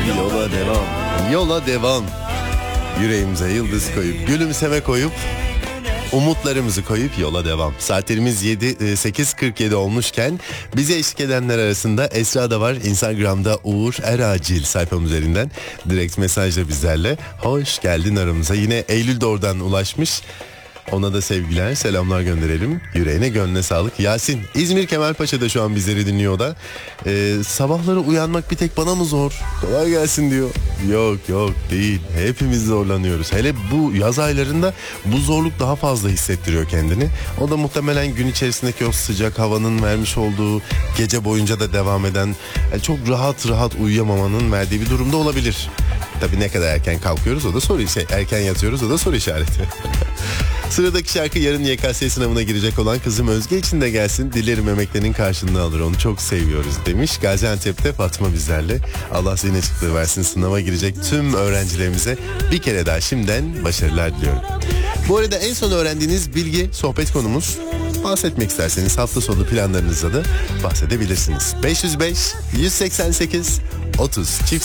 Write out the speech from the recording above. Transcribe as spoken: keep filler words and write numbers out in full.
Yola devam. Yola devam. Yüreğimize yıldız koyup, gülümseme koyup, umutlarımızı koyup yola devam. Saatlerimiz yedi, sekiz kırk yedi olmuşken bize eşlik edenler arasında Esra da var. Instagram'da Uğur Eracil sayfam üzerinden direkt mesajla bizlerle. Hoş geldin aramıza. Yine Eylül de oradan ulaşmış. Ona da sevgiler, selamlar gönderelim. Yüreğine gönlüne sağlık. Yasin, İzmir Kemalpaşa'da şu an bizleri dinliyor da. Ee, sabahları uyanmak bir tek bana mı zor? Kolay gelsin diyor. Yok yok değil. Hepimiz zorlanıyoruz. Hele bu yaz aylarında bu zorluk daha fazla hissettiriyor kendini. O da muhtemelen gün içerisindeki o sıcak havanın vermiş olduğu, gece boyunca da devam eden, yani çok rahat rahat uyuyamamanın verdiği bir durumda olabilir. Tabii ne kadar erken kalkıyoruz o da soru işareti. Erken yatıyoruz o da soru işareti. Sıradaki şarkı yarın Y K S sınavına girecek olan kızım Özge için de gelsin. Dilerim emeklerinin karşılığını alır, onu çok seviyoruz demiş. Gaziantep'te Fatma bizlerle. Allah zihin açıklığı versin sınava girecek tüm öğrencilerimize bir kere daha şimdiden başarılar diliyorum. Bu arada en son öğrendiğiniz bilgi sohbet konumuz. Bahsetmek isterseniz hafta sonu planlarınızda da bahsedebilirsiniz. beş yüz beş yüz seksen sekiz otuz çift